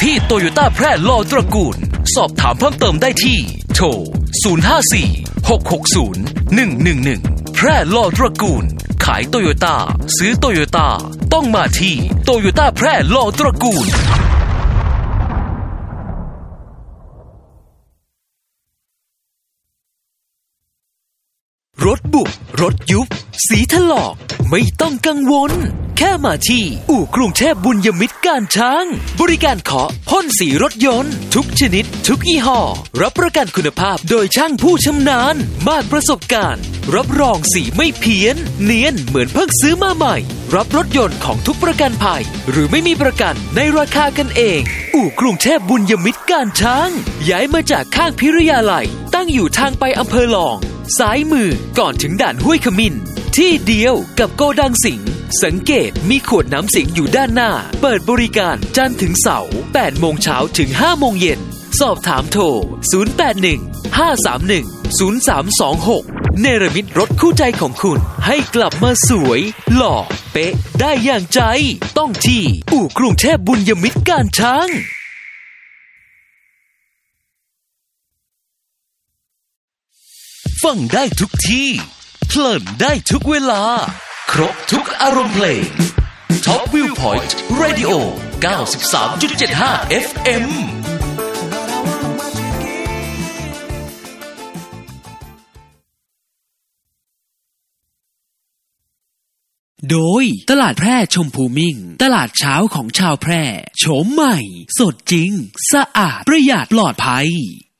ที่โตโยต้าแพร่ลอตระกูลสอบถามเพิ่มเติมได้ที่โทร054-660-111แพร่ลอตระกูลขายโตโยต้าซื้อโตโยต้าต้องมาที่โตโยต้าแพร่ลอตระกูลรถบุบรถยุบสีถลอกไม่ต้องกังวลแค่มาที่อู่กรุงเทพบุญยมิตรการช้างบริการเคาะพ่นสีรถยนต์ทุกชนิดทุกยี่ห้อรับประกันคุณภาพโดยช่างผู้ชำนาญมากประสบการณ์รับรองสีไม่เพี้ยนเนียนเหมือนเพิ่งซื้อมาใหม่รับรถยนต์ของทุกประกันภัยหรือไม่มีประกันในราคากันเองอู่กรุงเทพบุญยมิตรการช้างย้ายมาจากข้างพิริยาลัยตั้งอยู่ทางไปอำเภอหลองซ้ายมือก่อนถึงด่านห้วยขมิ้นที่เดียวกับโกดังสิงห์สังเกตมีขวดน้ำสิงห์อยู่ด้านหน้าเปิดบริการจันทร์ถึงเสาร์ 8 โมงเช้าถึง 5 โมงเย็นสอบถามโทร 081-531-0326 เนรมิตรถคู่ใจของคุณให้กลับมาสวยหล่อเป๊ะได้อย่างใจต้องที่อู่กรุงเทพบุญยมิตรการช้างฟังได้ทุกที่เพลินได้ทุกเวลาครบทุกอารมณ์เพลง Top Viewpoint Radio 93.75 FM โดยตลาดแพร่ชมพูมิ่งตลาดเช้าของชาวแพร่โฉมใหม่สดจริงสะอาดประหยัดปลอดภัย